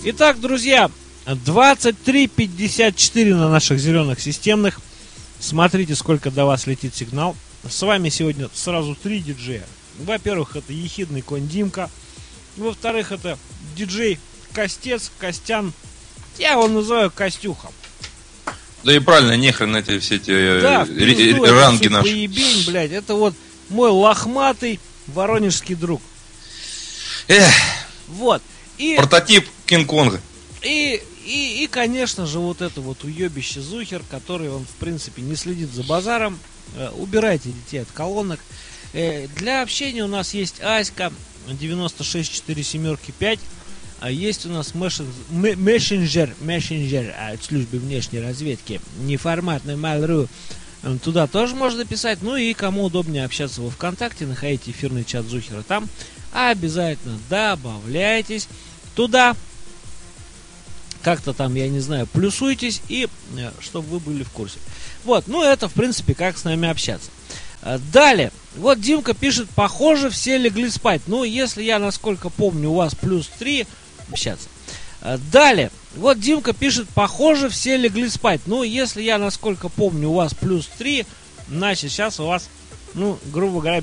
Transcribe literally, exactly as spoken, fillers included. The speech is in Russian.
Итак, друзья, двадцать три пятьдесят четыре на наших зеленых системных. Смотрите, сколько до вас летит сигнал. С вами сегодня сразу три диджея. Во-первых, это ехидный конь Димка. Во-вторых, это диджей Костец, Костян. Я его называю Костюхом. Да и правильно, нехрен эти все эти да, р- р- ранги наши. Поебень, блядь, это вот мой лохматый воронежский друг. Эх. Вот. И, прототип Кинг-Конга. И, и, и, конечно же, вот это вот уебище Зухер, который, он, в принципе, не следит за базаром. Э, убирайте детей от колонок. Э, для общения у нас есть Аська девяносто шесть четыре семь пять. А есть у нас мессенджер, мессенджер от службы внешней разведки, неформатный Mail.ru. Туда тоже можно писать. Ну и кому удобнее общаться во ВКонтакте, находите эфирный чат Зухера там. Обязательно добавляйтесь туда. Как-то там, я не знаю, плюсуйтесь, и чтобы вы были в курсе. Вот, ну это, в принципе, как с нами общаться. Далее, вот Димка пишет, похоже, все легли спать. Ну, если я, насколько помню, у вас плюс три, общаться. Далее, вот Димка пишет, похоже, все легли спать. Ну, если я, насколько помню, у вас плюс три, значит, сейчас у вас, ну, грубо говоря,